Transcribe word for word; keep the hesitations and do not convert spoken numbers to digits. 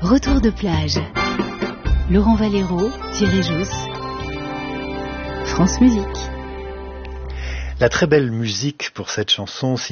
Retour de plage. Laurent Valero, Thierry Jousse, France Musique. La très belle musique pour cette chanson